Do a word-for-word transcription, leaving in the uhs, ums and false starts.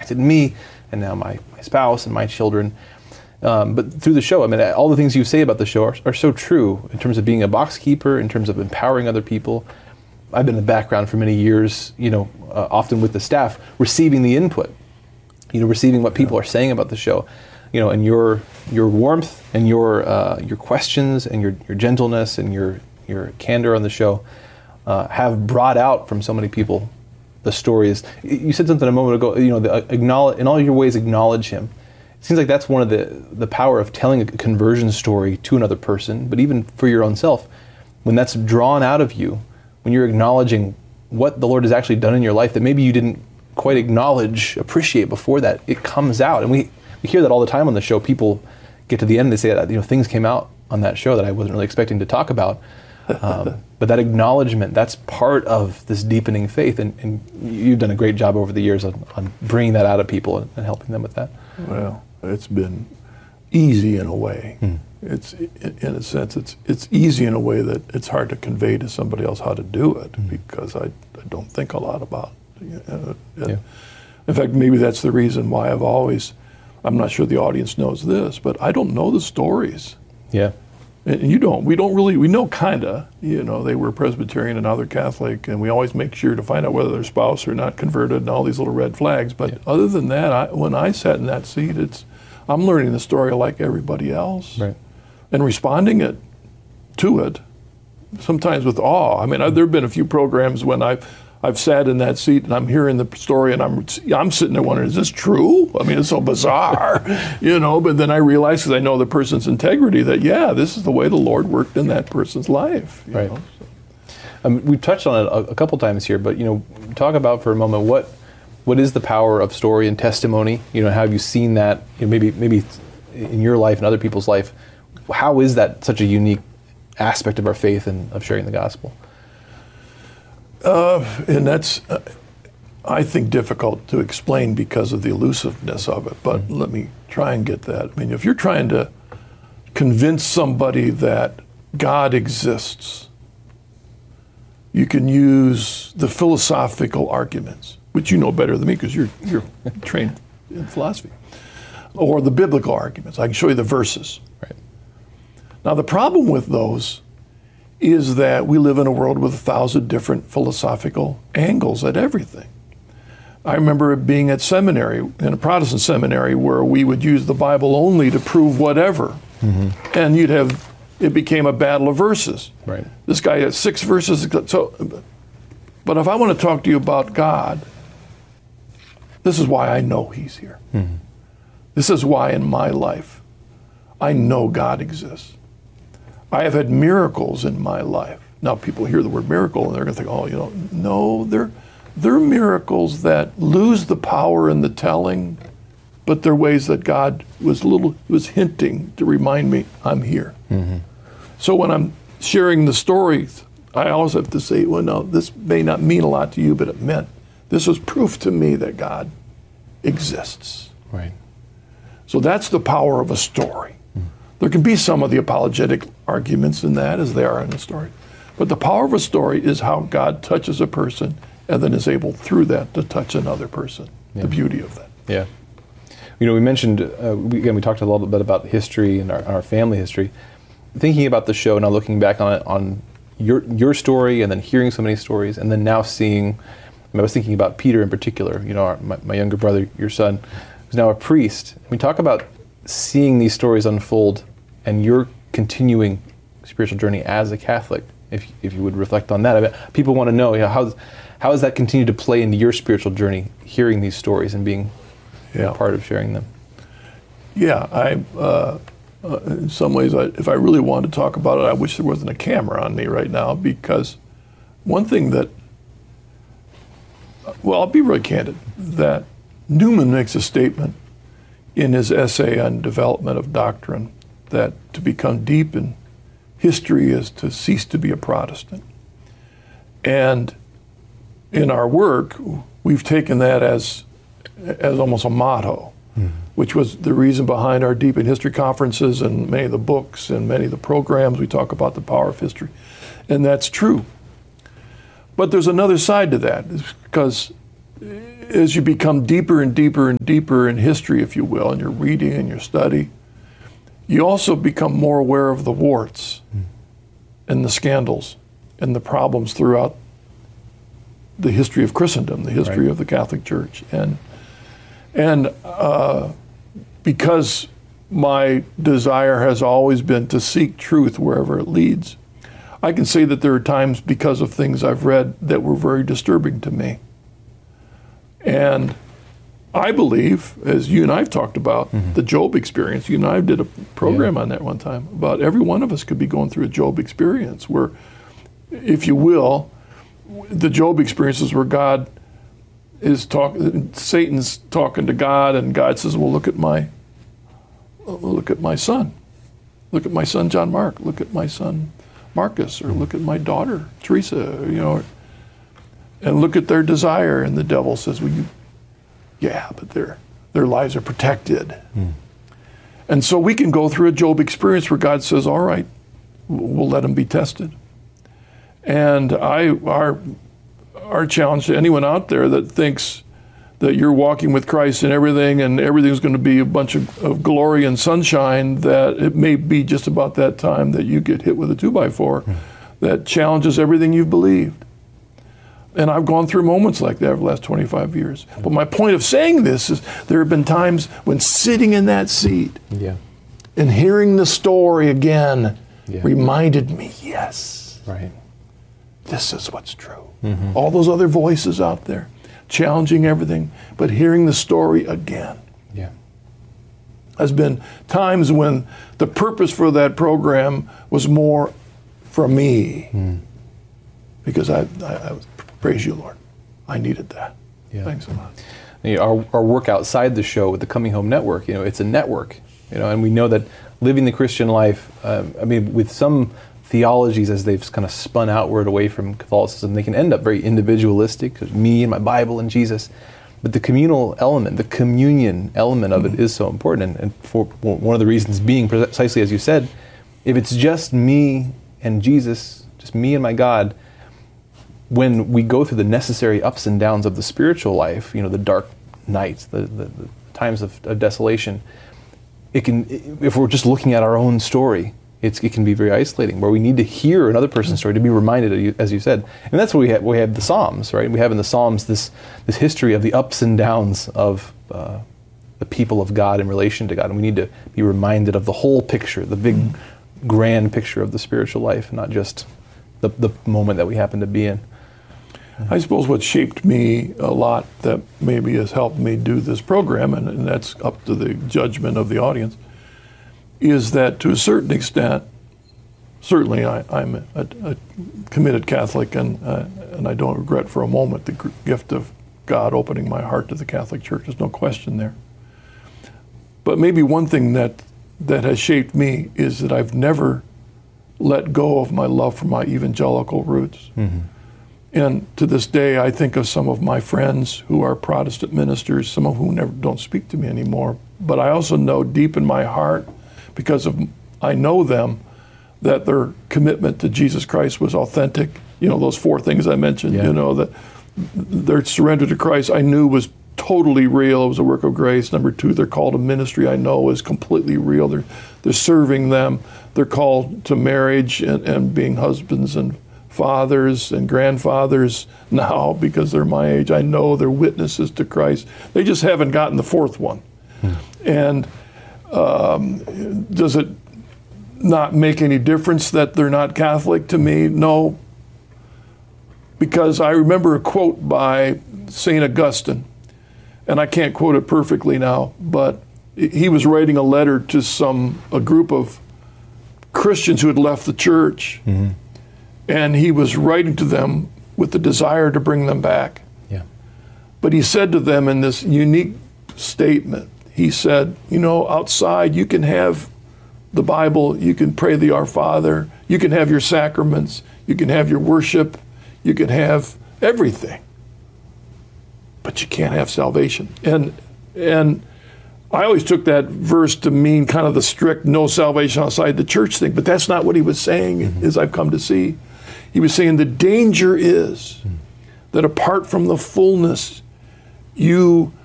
impacted me, and now my, my spouse and my children. Um, but through the show, I mean, all the things you say about the show are, are so true in terms of being a box keeper, in terms of empowering other people. I've been in the background for many years, you know, uh, often with the staff, receiving the input, you know, receiving what people yeah. are saying about the show, you know, and your your warmth and your uh, your questions and your, your gentleness and your your candor on the show uh, have brought out from so many people the stories. You said something a moment ago, you know, the, uh, acknowledge, in all your ways acknowledge him. It seems like that's one of the, the power of telling a conversion story to another person, but even for your own self, when that's drawn out of you, when you're acknowledging what the Lord has actually done in your life that maybe you didn't quite acknowledge, appreciate before that, it comes out. And we, we hear that all the time on the show. People get to the end and they say, you know, things came out on that show that I wasn't really expecting to talk about. Um, but that acknowledgement, that's part of this deepening faith. And, and you've done a great job over the years on, on bringing that out of people and, and helping them with that. Well, it's been easy in a way. Hmm. It's in a sense, it's it's easy in a way that it's hard to convey to somebody else how to do it hmm. because I, I don't think a lot about it. Uh, yeah. In fact, maybe that's the reason why I've always, I'm not sure the audience knows this, but I don't know the stories. Yeah. And you don't. We don't really, we know kinda, you know, they were Presbyterian and now they're Catholic, and we always make sure to find out whether their spouse are not converted and all these little red flags. But yeah. other than that, I, when I sat in that seat, it's, I'm learning the story like everybody else. Right. And responding it to it, sometimes with awe. I mean, I, there have been a few programs when I've, I've sat in that seat and I'm hearing the story and I'm I'm sitting there wondering, is this true? I mean, it's so bizarre, you know, but then I realize, because I know the person's integrity, that, yeah, this is the way the Lord worked in that person's life. You right. know, so. um, we've touched on it a, a couple times here, but, you know, talk about for a moment, what what is the power of story and testimony? You know, how have you seen that, you know, maybe maybe in your life and other people's life? How is that such a unique aspect of our faith and of sharing the gospel? Uh, and that's, uh, I think, difficult to explain because of the elusiveness of it. But mm-hmm. let me try and get that. I mean, if you're trying to convince somebody that God exists, you can use the philosophical arguments, which you know better than me because you're you're trained in philosophy, or the biblical arguments. I can show you the verses. Right. Now, the problem with those is that we live in a world with a thousand different philosophical angles at everything. I remember being at seminary, in a Protestant seminary, where we would use the Bible only to prove whatever. Mm-hmm. And you'd have, it became a battle of verses. Right. This guy has six verses. So, but if I want to talk to you about God, this is why I know he's here. Mm-hmm. This is why in my life, I know God exists. I have had miracles in my life. Now people hear the word miracle and they're going to think, oh, you know, no, they're, they're miracles that lose the power in the telling, but they're ways that God was little was hinting to remind me I'm here. Mm-hmm. So when I'm sharing the story, I always have to say, well, no, this may not mean a lot to you, but it meant. This was proof to me that God exists. Right. So that's the power of a story. There can be some of the apologetic arguments in that, as they are in the story. But the power of a story is how God touches a person and then is able, through that, to touch another person. Yeah. The beauty of that. Yeah. You know, we mentioned, uh, we, again, we talked a little bit about history and our, our family history. Thinking about the show, now looking back on it, on your your story, and then hearing so many stories, and then now seeing, I was thinking about Peter in particular, you know, our, my, my younger brother, your son, who's now a priest. We talk about seeing these stories unfold and your continuing spiritual journey as a Catholic, if if you would reflect on that. I mean, people want to know, you know, how how has that continued to play into your spiritual journey, hearing these stories and being yeah. a part of sharing them? Yeah, I uh, uh, in some ways, I, if I really wanted to talk about it, I wish there wasn't a camera on me right now, because one thing that, well, I'll be really candid, that Newman makes a statement in his essay on development of doctrine that to become deep in history is to cease to be a Protestant. And in our work, we've taken that as as almost a motto, mm-hmm. which was the reason behind our Deep in History conferences and many of the books and many of the programs. We talk about the power of history, and that's true. But there's another side to that, because as you become deeper and deeper and deeper in history, if you will, in your reading and your study, you also become more aware of the warts mm. and the scandals and the problems throughout the history of Christendom, the history right. of the Catholic Church. And, and uh, because my desire has always been to seek truth wherever it leads, I can say that there are times because of things I've read that were very disturbing to me. And I believe, as you and I have talked about, mm-hmm. the Job experience, you and I did a program yeah. on that one time, about every one of us could be going through a Job experience where, if you will, the Job experiences where God is talking, Satan's talking to God, and God says, well, look at my, look at my son. Look at my son, John Mark. Look at my son, Marcus, or look at my daughter, Teresa, you know, and look at their desire. And the devil says, well, you, yeah, but their, their lives are protected. Mm. And so we can go through a Job experience where God says, all right, we'll let them be tested. And I, our, our challenge to anyone out there that thinks that you're walking with Christ and everything, and everything's going to be a bunch of, of glory and sunshine, that it may be just about that time that you get hit with a two by four mm. that challenges everything you've believed. And I've gone through moments like that over the last twenty-five years. Mm. But my point of saying this is there have been times when sitting in that seat yeah. and hearing the story again yeah. reminded me, yes, right. this is what's true. Mm-hmm. All those other voices out there, challenging everything, but hearing the story again. Yeah. Has been times when the purpose for that program was more for me. Mm. Because I, I, I praise you, Lord. I needed that. Yeah. Thanks a lot. You know, our, our work outside the show with the Coming Home Network, you know, it's a network, you know, and we know that living the Christian life, um, I mean, with some theologies as they've kind of spun outward away from Catholicism, they can end up very individualistic, me and my Bible and Jesus. But the communal element, the communion element of mm-hmm. it is so important. And, and for one of the reasons being precisely as you said, if it's just me and Jesus, just me and my God, when we go through the necessary ups and downs of the spiritual life, you know, the dark nights, the, the, the times of, of desolation, it can, if we're just looking at our own story, It's, it can be very isolating, where we need to hear another person's story to be reminded, as you said. And that's what we have, we have the Psalms, right? We have in the Psalms this this history of the ups and downs of uh, the people of God in relation to God. And we need to be reminded of the whole picture, the big, mm. grand picture of the spiritual life, not just the, the moment that we happen to be in. I suppose what shaped me a lot that maybe has helped me do this program, and, and that's up to the judgment of the audience, is that to a certain extent, certainly I, I'm a, a committed Catholic, and uh, and I don't regret for a moment the g- gift of God opening my heart to the Catholic Church. There's no question there. But maybe one thing that that has shaped me is that I've never let go of my love for my evangelical roots. Mm-hmm. And to this day, I think of some of my friends who are Protestant ministers, some of whom never don't speak to me anymore. But I also know deep in my heart, because of I know them, that their commitment to Jesus Christ was authentic. You know, those four things I mentioned, yeah. you know, that their surrender to Christ I knew was totally real. It was a work of grace. Number two, their call to ministry I know is completely real. They're, they're serving them. They're called to marriage and, and being husbands and fathers and grandfathers now because they're my age. I know they're witnesses to Christ. They just haven't gotten the fourth one. Hmm. And Um, does it not make any difference that they're not Catholic to me? No, because I remember a quote by Saint Augustine, and I can't quote it perfectly now, but he was writing a letter to some a group of Christians who had left the church, mm-hmm. and he was writing to them with the desire to bring them back. Yeah. But he said to them in this unique statement, he said, you know, outside you can have the Bible, you can pray the Our Father, you can have your sacraments, you can have your worship, you can have everything, but you can't have salvation. And and I always took that verse to mean kind of the strict no salvation outside the church thing, but that's not what he was saying, mm-hmm. as I've come to see. He was saying the danger is mm-hmm. that apart from the fullness, you